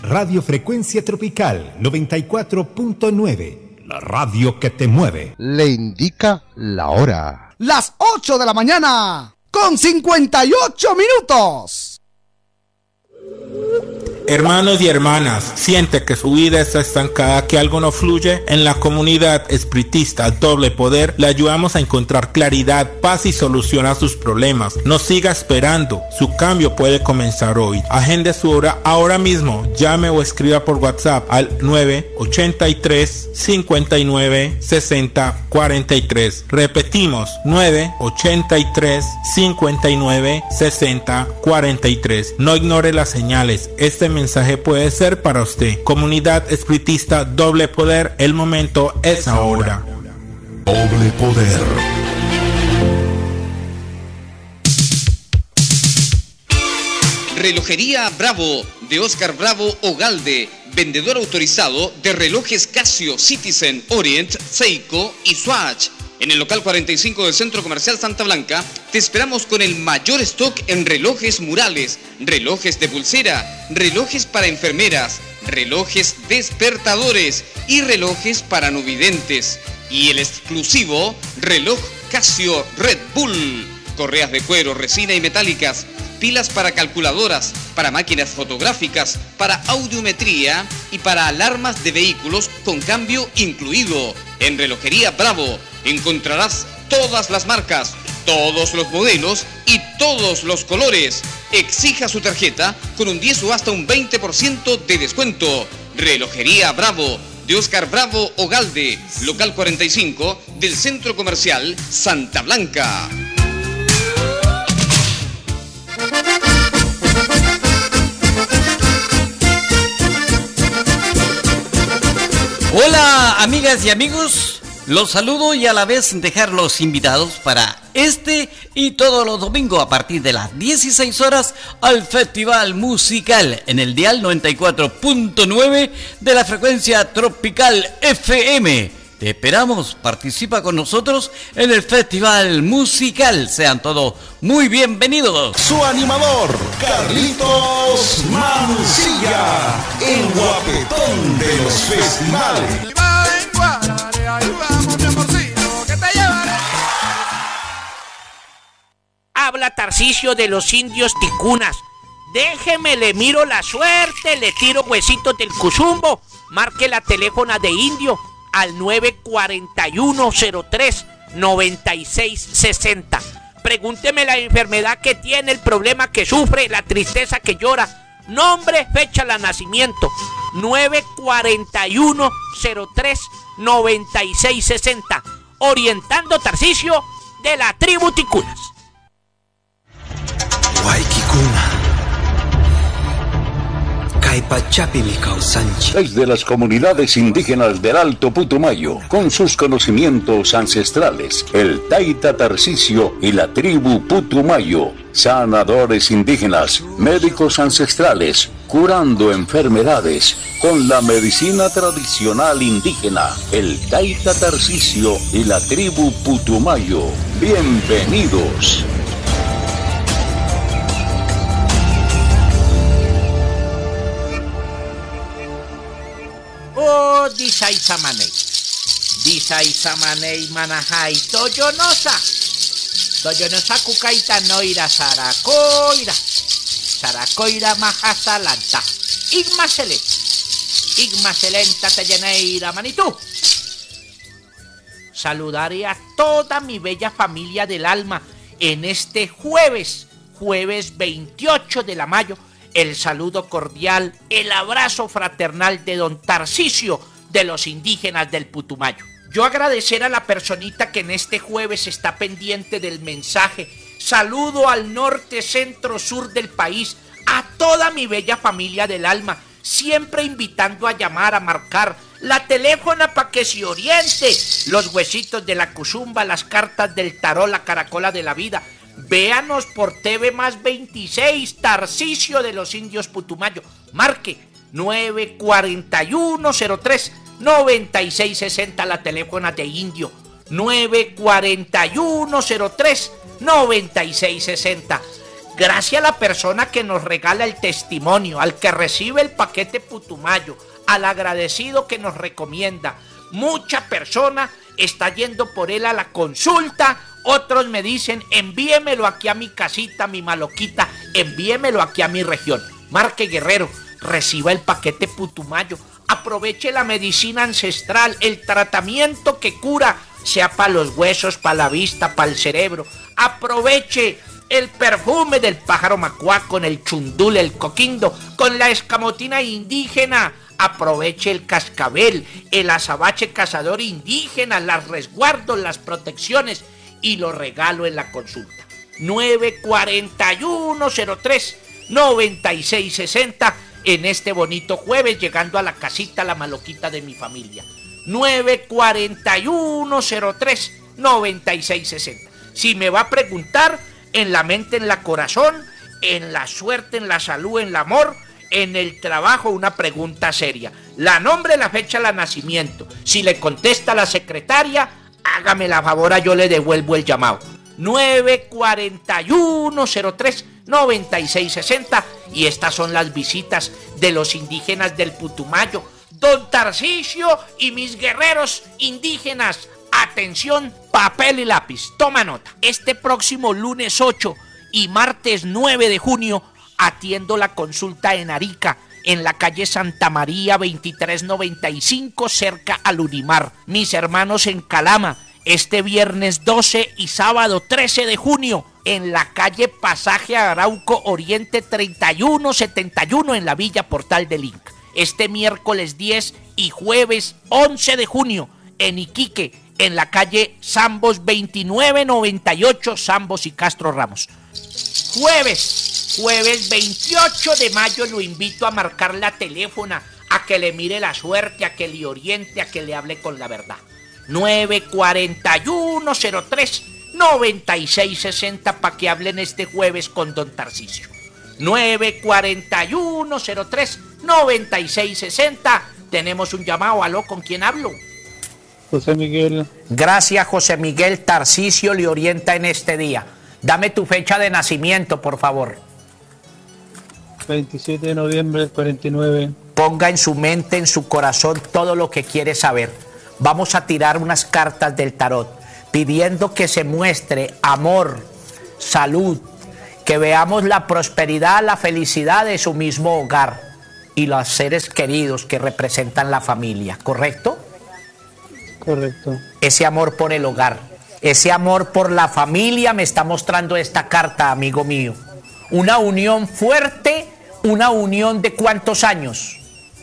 Radio Frecuencia Tropical 94.9, la radio que te mueve. Le indica la hora. Las 8 de la mañana, con 58 minutos. Hermanos y hermanas, siente que su vida está estancada, que algo no fluye. En la comunidad espiritista Doble Poder le ayudamos a encontrar claridad, paz y solución a sus problemas. No siga esperando, su cambio puede comenzar hoy. Agende su hora ahora mismo, llame o escriba por WhatsApp al 983 59 60 43. Repetimos, 983 59 60 43. No ignore las señales, este mensaje puede ser para usted. Comunidad espiritista Doble Poder, el momento es ahora. Doble Poder. Relojería Bravo, de Oscar Bravo Ogalde, vendedor autorizado de relojes Casio, Citizen, Orient, Seiko y Swatch. En el local 45 del Centro Comercial Santa Blanca, te esperamos con el mayor stock en relojes murales, relojes de pulsera, relojes para enfermeras, relojes despertadores y relojes para no videntes. Y el exclusivo reloj Casio Red Bull, correas de cuero, resina y metálicas, pilas para calculadoras, para máquinas fotográficas, para audiometría y para alarmas de vehículos con cambio incluido. En Relojería Bravo encontrarás todas las marcas, todos los modelos y todos los colores. Exija su tarjeta con un 10 o hasta un 20% de descuento. Relojería Bravo, de Oscar Bravo Ogalde, local 45 del Centro Comercial Santa Blanca. Hola amigas y amigos, los saludo y a la vez dejarlos invitados para este y todos los domingos a partir de las 16 horas al Festival Musical en el dial 94.9 de la frecuencia Tropical FM. Te esperamos, participa con nosotros en el Festival Musical. Sean todos muy bienvenidos. Su animador, Carlitos Mancilla, el guapetón de los festivales. Habla Tarcisio de los indios ticunas. Déjeme, le miro la suerte, le tiro huesitos del cuzumbo. Marque la teléfona de indio al 941-03-9660. Pregúnteme la enfermedad que tiene, el problema que sufre, la tristeza que llora. Nombre, fecha de nacimiento. 941-03-9660. Orientando Tarcisio de la tribu Ticunas. Desde las comunidades indígenas del Alto Putumayo, con sus conocimientos ancestrales, el Taita Tarcisio y la tribu Putumayo, sanadores indígenas, médicos ancestrales, curando enfermedades con la medicina tradicional indígena, el Taita Tarcisio y la tribu Putumayo. Bienvenidos. Oh, disay samanei manajay toyonosa kukaita noira saracoira majasalanta igmaselenta teyeneira manitú. Saludaré a toda mi bella familia del alma en este jueves 28 de mayo. El saludo cordial, el abrazo fraternal de don Tarcisio de los indígenas del Putumayo. Yo agradecer a la personita que en este jueves está pendiente del mensaje. Saludo al norte, centro, sur del país, a toda mi bella familia del alma, siempre invitando a llamar, a marcar la teléfona para que se oriente. Los huesitos de la cuzumba, las cartas del tarot, la caracola de la vida. Véanos por TV más 26, Tarcisio de los indios Putumayo. Marque 941-03-9660, la teléfona de indio. 941-03-9660. Gracias a la persona que nos regala el testimonio, al que recibe el paquete Putumayo, al agradecido que nos recomienda. Mucha persona está yendo por él a la consulta. Otros me dicen, envíemelo aquí a mi casita, mi maloquita, envíemelo aquí a mi región. Marque Guerrero, reciba el paquete Putumayo. Aproveche la medicina ancestral, el tratamiento que cura, sea para los huesos, para la vista, para el cerebro. Aproveche el perfume del pájaro macuá con el chundul, el coquindo, con la escamotina indígena. Aproveche el cascabel, el azabache cazador indígena, las resguardos, las protecciones y lo regalo en la consulta. 941-03-9660 en este bonito jueves, llegando a la casita, la maloquita de mi familia. 941-03-9660. Si me va a preguntar, en la mente, en la corazón, en la suerte, en la salud, en el amor, en el trabajo, una pregunta seria. La nombre, la fecha, la nacimiento. Si le contesta la secretaria, hágame la favor, yo le devuelvo el llamado. 941-03-9660. Y estas son las visitas de los indígenas del Putumayo. Don Tarcisio y mis guerreros indígenas. Atención, papel y lápiz, toma nota. Este próximo lunes 8 y martes 9 de junio atiendo la consulta en Arica, en la calle Santa María 2395, cerca al Unimar. Mis hermanos en Calama, este viernes 12 y sábado 13 de junio, en la calle Pasaje Arauco Oriente 3171, en la Villa Portal del Inca. Este miércoles 10 y jueves 11 de junio, en Iquique, en la calle Zambos 2998, Zambos y Castro Ramos. Jueves 28 de mayo lo invito a marcar la teléfona, a que le mire la suerte, a que le oriente, a que le hable con la verdad. 941-03-9660 para que hablen este jueves con don Tarcisio. 941-03-9660. Tenemos un llamado. ¿Aló? ¿Con quién hablo? José Miguel. Gracias, José Miguel. Tarcisio le orienta en este día. Dame tu fecha de nacimiento, por favor. 27 de noviembre del 49. Ponga en su mente, en su corazón, todo lo que quiere saber. Vamos a tirar unas cartas del tarot, pidiendo que se muestre amor, salud, que veamos la prosperidad, la felicidad de su mismo hogar y los seres queridos que representan la familia, ¿correcto? Correcto. Ese amor por el hogar, ese amor por la familia me está mostrando esta carta, amigo mío. Una unión fuerte, una unión de ¿cuántos años?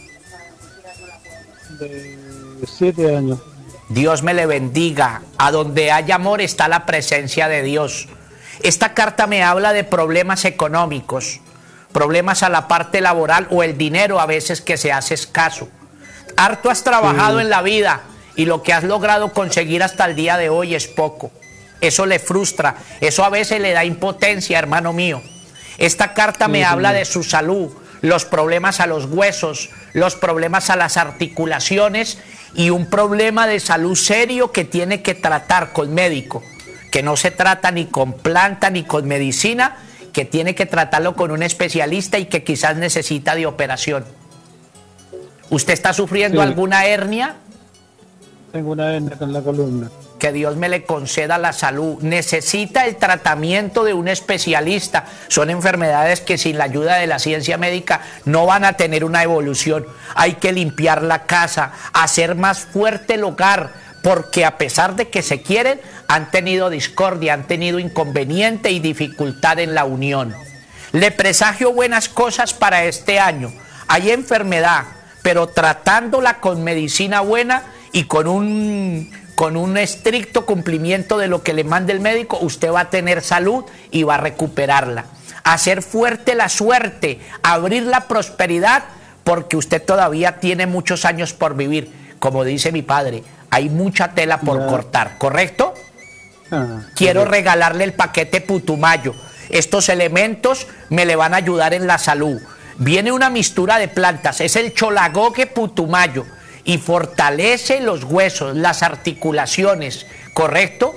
De 7 años. Dios me le bendiga. A donde hay amor está la presencia de Dios. Esta carta me habla de problemas económicos, problemas a la parte laboral o el dinero a veces que se hace escaso. Harto has trabajado en la vida y lo que has logrado conseguir hasta el día de hoy es poco. Eso le frustra, eso a veces le da impotencia, hermano mío. Esta carta me habla de su salud, los problemas a los huesos, los problemas a las articulaciones y un problema de salud serio que tiene que tratar con médico, que no se trata ni con planta ni con medicina, que tiene que tratarlo con un especialista y que quizás necesita de operación. ¿Usted está sufriendo alguna hernia? Tengo una hernia en la columna. Que Dios me le conceda la salud. Necesita el tratamiento de un especialista. Son enfermedades que sin la ayuda de la ciencia médica no van a tener una evolución. Hay que limpiar la casa, hacer más fuerte el hogar, porque a pesar de que se quieren, han tenido discordia, han tenido inconveniente y dificultad en la unión. Le presagio buenas cosas para este año. Hay enfermedad, pero tratándola con medicina buena y con un estricto cumplimiento de lo que le mande el médico, usted va a tener salud y va a recuperarla. Hacer fuerte la suerte, abrir la prosperidad, porque usted todavía tiene muchos años por vivir. Como dice mi padre, hay mucha tela por cortar, ¿correcto? Quiero regalarle el paquete Putumayo. Estos elementos me le van a ayudar en la salud. Viene una mistura de plantas, es el cholagogue Putumayo, y fortalece los huesos, las articulaciones, ¿correcto?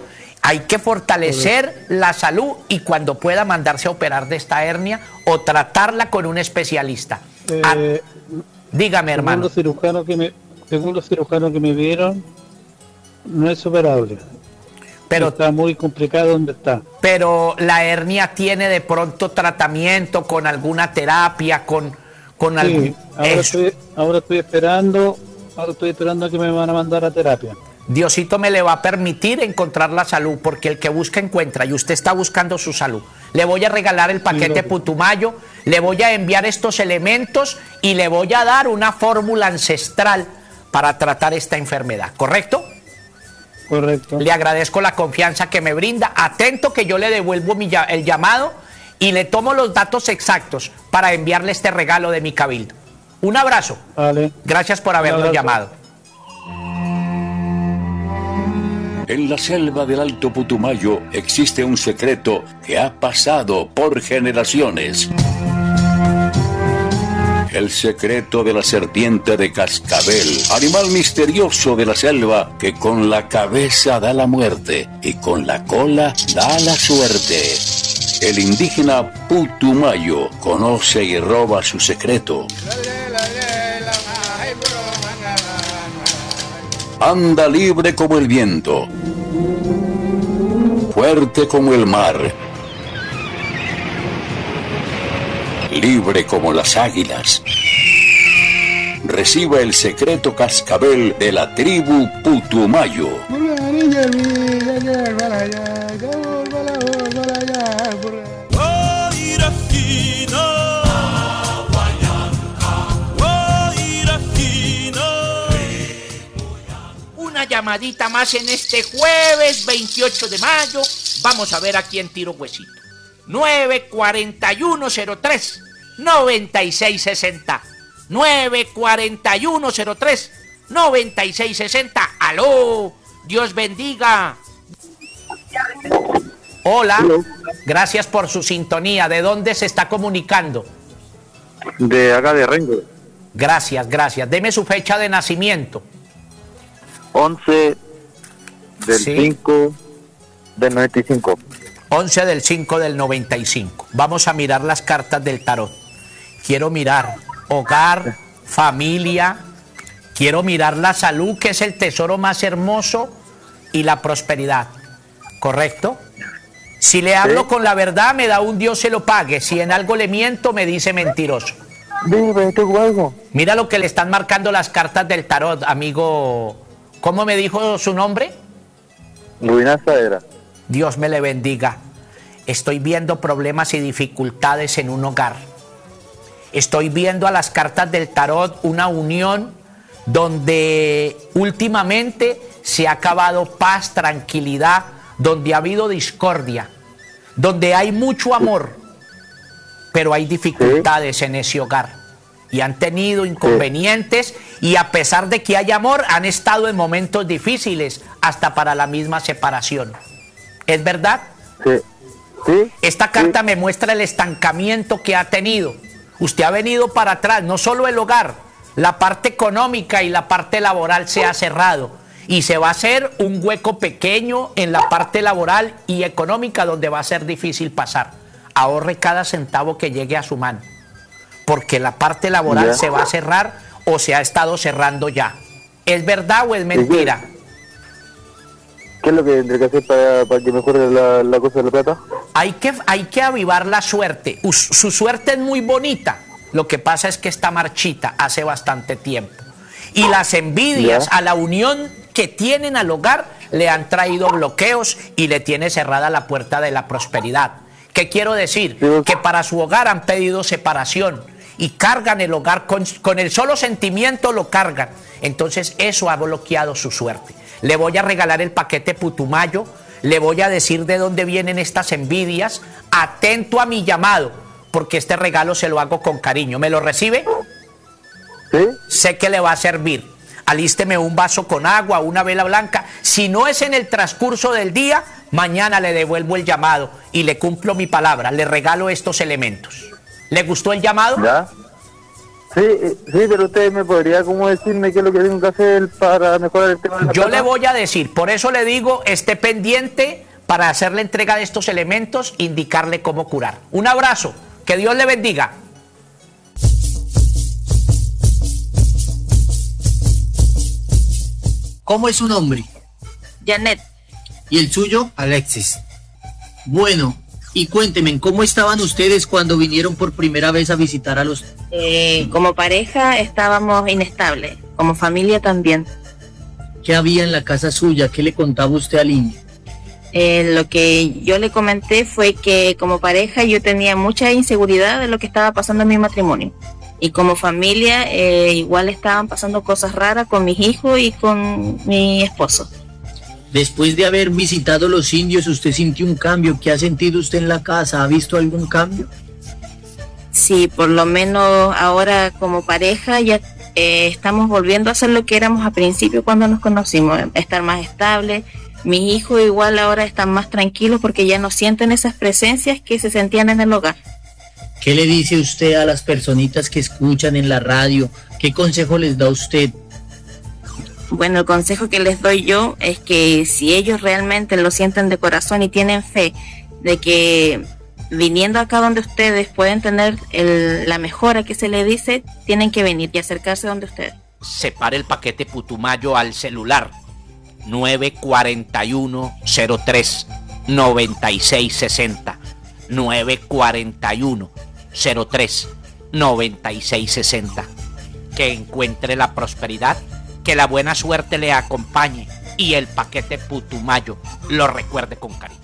Hay que fortalecer la salud y cuando pueda mandarse a operar de esta hernia o tratarla con un especialista. Dígame, hermano. Según los cirujanos que me vieron, no es operable. Pero está muy complicado donde está. Pero la hernia tiene de pronto tratamiento con alguna terapia, con algún... Ahora estoy esperando a que me van a mandar a terapia. Diosito me le va a permitir encontrar la salud, porque el que busca encuentra, y usted está buscando su salud. Le voy a regalar el paquete Putumayo, le voy a enviar estos elementos y le voy a dar una fórmula ancestral para tratar esta enfermedad, ¿correcto? Correcto. Le agradezco la confianza que me brinda. Atento que yo le devuelvo el llamado y le tomo los datos exactos para enviarle este regalo de mi cabildo. Un abrazo. Vale. Gracias por habernos llamado. En la selva del Alto Putumayo existe un secreto que ha pasado por generaciones. El secreto de la serpiente de cascabel, animal misterioso de la selva que con la cabeza da la muerte y con la cola da la suerte. El indígena Putumayo conoce y roba su secreto. Anda libre como el viento, fuerte como el mar, libre como las águilas. Reciba el secreto cascabel de la tribu Putumayo. Una llamadita más en este jueves 28 de mayo. Vamos a ver a quién tiro huesito. 94103-9660. 94103-9660. ¡Aló! Dios bendiga. Hola. Hello. Gracias por su sintonía. ¿De dónde se está comunicando? De acá de Rengo. Gracias, gracias. Deme su fecha de nacimiento. 11 del 5 del 95. 11 del 5 del 95. Vamos a mirar las cartas del tarot. Quiero mirar hogar, familia. Quiero mirar la salud, que es el tesoro más hermoso, y la prosperidad. ¿Correcto? Si le hablo con la verdad, me da un Dios se lo pague. Si en algo le miento, me dice mentiroso. Dime, tengo algo. Mira lo que le están marcando las cartas del tarot, amigo. ¿Cómo me dijo su nombre? Luis Saavedra. Dios me le bendiga. Estoy viendo problemas y dificultades en un hogar. Estoy viendo a las cartas del tarot una unión donde últimamente se ha acabado paz, tranquilidad, donde ha habido discordia, donde hay mucho amor, pero hay dificultades en ese hogar. Y han tenido inconvenientes y a pesar de que hay amor, han estado en momentos difíciles, hasta para la misma separación. ¿Es verdad? Sí. ¿Sí? Esta carta me muestra el estancamiento que ha tenido. Usted ha venido para atrás, no solo el hogar, la parte económica y la parte laboral se ha cerrado. Y se va a hacer un hueco pequeño en la parte laboral y económica donde va a ser difícil pasar. Ahorre cada centavo que llegue a su mano, porque la parte laboral se va a cerrar o se ha estado cerrando ya. ¿Es verdad o es mentira? ¿Qué es lo que tendré que hacer para que mejore la cosa de la plata? Hay que avivar la suerte. Su suerte es muy bonita. Lo que pasa es que está marchita hace bastante tiempo. Y las envidias a la unión que tienen al hogar le han traído bloqueos y le tiene cerrada la puerta de la prosperidad. ¿Qué quiero decir? Que para su hogar han pedido separación y cargan el hogar con el solo sentimiento, lo cargan. Entonces eso ha bloqueado su suerte. Le voy a regalar el paquete Putumayo, le voy a decir de dónde vienen estas envidias. Atento a mi llamado, porque este regalo se lo hago con cariño. ¿Me lo recibe? Sí. Sé que le va a servir. Alísteme un vaso con agua, una vela blanca. Si no es en el transcurso del día, mañana le devuelvo el llamado y le cumplo mi palabra. Le regalo estos elementos. ¿Le gustó el llamado? ¿Ya? Sí, pero usted me podría como decirme qué es lo que tengo que hacer para mejorar el tema de la Yo plata. le voy a decir, por eso le digo, esté pendiente, para hacerle entrega de estos elementos, indicarle cómo curar. Un abrazo, que Dios le bendiga. ¿Cómo es su nombre? Janet. ¿Y el suyo? Alexis. Bueno, y cuéntenme, ¿cómo estaban ustedes cuando vinieron por primera vez a visitar a los...? Como pareja estábamos inestables, como familia también. ¿Qué había en la casa suya? ¿Qué le contaba usted al niño? Lo que yo le comenté fue que como pareja yo tenía mucha inseguridad de lo que estaba pasando en mi matrimonio. Y como familia igual estaban pasando cosas raras con mis hijos y con mi esposo. Después de haber visitado los indios, ¿usted sintió un cambio? ¿Qué ha sentido usted en la casa? ¿Ha visto algún cambio? Sí, por lo menos ahora como pareja ya estamos volviendo a ser lo que éramos al principio cuando nos conocimos, estar más estables. Mis hijos igual ahora están más tranquilos porque ya no sienten esas presencias que se sentían en el hogar. ¿Qué le dice usted a las personitas que escuchan en la radio? ¿Qué consejo les da usted? Bueno, el consejo que les doy yo es que si ellos realmente lo sienten de corazón y tienen fe de que viniendo acá donde ustedes pueden tener la mejora que se les dice, tienen que venir y acercarse donde ustedes. Separe el paquete Putumayo al celular 941-03-9660 941-03-9660. Que encuentre la prosperidad, que la buena suerte le acompañe y el paquete Putumayo lo recuerde con cariño.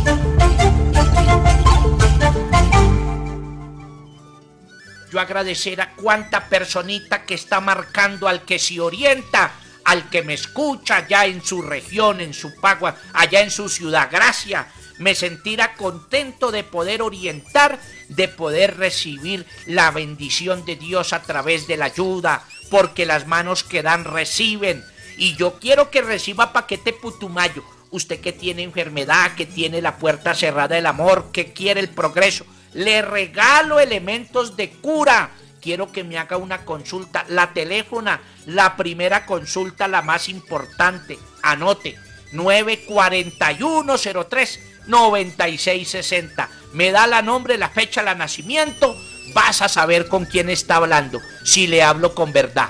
Yo agradecer a cuánta personita que está marcando, al que se orienta, al que me escucha allá en su región, en su Pagua, allá en su ciudad. Gracias. Me sentirá contento de poder orientar, de poder recibir la bendición de Dios a través de la ayuda, porque las manos que dan reciben. Y yo quiero que reciba paquete Putumayo. Usted que tiene enfermedad, que tiene la puerta cerrada del amor, que quiere el progreso, le regalo elementos de cura. Quiero que me haga una consulta, la teléfona, la primera consulta, la más importante. Anote, 941-03-9660. Me da la nombre, la fecha, el nacimiento. Vas a saber con quién está hablando, si le hablo con verdad.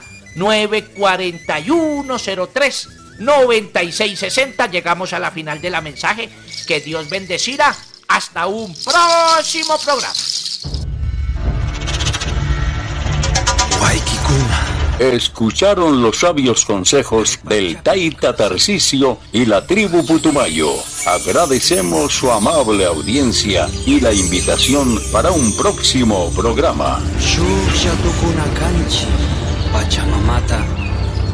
941-03-9660. Llegamos a la final de la mensaje. Que Dios bendecirá. Hasta un próximo programa. Escucharon los sabios consejos del Taita Tarcisio y la tribu Putumayo. Agradecemos su amable audiencia y la invitación para un próximo programa. Shuk Shatukunakanchi.